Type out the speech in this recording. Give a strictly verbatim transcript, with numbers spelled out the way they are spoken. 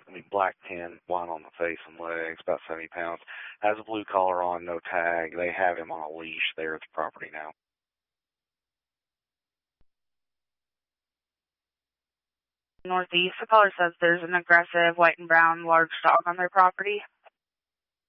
I mean, black tan, blonde on the face and legs, about seventy pounds. Has a blue collar on, no tag. They have him on a leash there at the property now. Northeast, the caller says there's an aggressive white and brown large dog on their property.